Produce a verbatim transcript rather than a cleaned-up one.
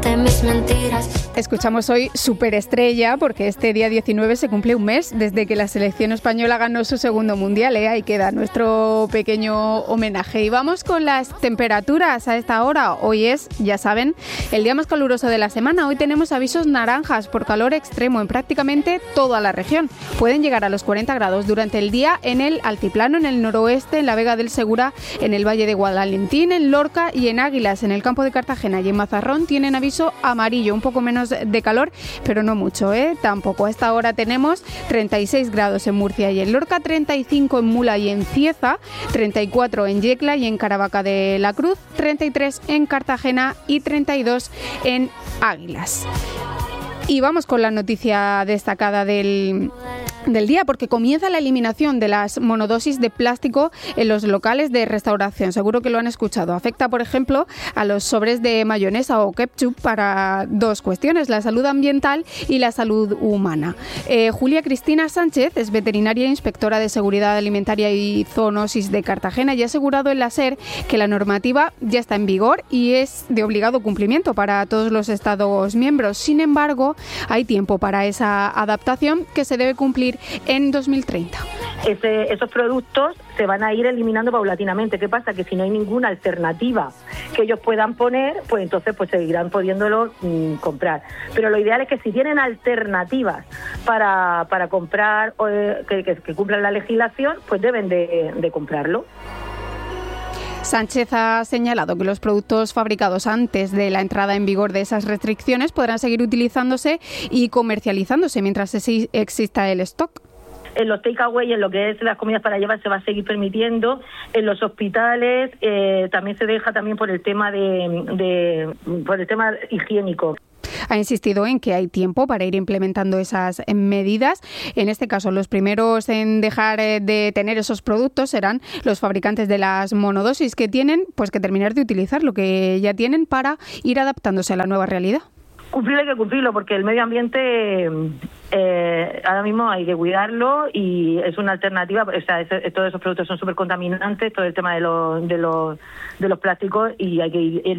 de mis mentiras. Escuchamos hoy Superestrella porque este día diecinueve se cumple un mes desde que la selección española ganó su segundo mundial, ¿eh? Ahí queda nuestro pequeño homenaje. Y vamos con las temperaturas a esta hora. Hoy es, ya saben, el día más caluroso de la semana. Hoy tenemos avisos naranjas por calor extremo en prácticamente toda la región. Pueden llegar a los cuarenta grados durante el día en el altiplano, en el noroeste, en la Vega del Segura, en el Valle de Guadalentín, en Lorca y en Águilas. En el campo de Cartagena y en Mazarrón tienen aviso amarillo, un poco menos de calor, pero no mucho, ¿eh? Tampoco. A esta hora tenemos treinta y seis grados en Murcia y en Lorca, treinta y cinco en Mula y en Cieza, treinta y cuatro en Yecla y en Caravaca de la Cruz, treinta y tres en Cartagena y treinta y dos en Águilas. Y vamos con la noticia destacada del, del día, porque comienza la eliminación de las monodosis de plástico en los locales de restauración. Seguro que lo han escuchado. Afecta, por ejemplo, a los sobres de mayonesa o ketchup para dos cuestiones, la salud ambiental y la salud humana. Eh, Julia Cristina Sánchez es veterinaria e inspectora de seguridad alimentaria y zoonosis de Cartagena y ha asegurado en la SER que la normativa ya está en vigor y es de obligado cumplimiento para todos los Estados miembros. Sin embargo, hay tiempo para esa adaptación que se debe cumplir en dos mil treinta. Ese, esos productos se van a ir eliminando paulatinamente. ¿Qué pasa? Que si no hay ninguna alternativa que ellos puedan poner, pues entonces pues seguirán pudiéndolo mmm, comprar. Pero lo ideal es que si tienen alternativas para, para comprar, eh, que, que, que cumplan la legislación, pues deben de, de comprarlo. Sánchez ha señalado que los productos fabricados antes de la entrada en vigor de esas restricciones podrán seguir utilizándose y comercializándose mientras exista el stock. En los takeaway, en lo que es las comidas para llevar, se va a seguir permitiendo. En los hospitales eh, también se deja también por el tema de, de por el tema higiénico. Ha insistido en que hay tiempo para ir implementando esas medidas. En este caso, los primeros en dejar de tener esos productos serán los fabricantes de las monodosis, que tienen pues que terminar de utilizar lo que ya tienen para ir adaptándose a la nueva realidad. Cumplirlo hay que cumplirlo, porque el medio ambiente eh, ahora mismo hay que cuidarlo y es una alternativa. O sea, es, todos esos productos son súper contaminantes, todo el tema de los, de los, de los plásticos, y hay que ir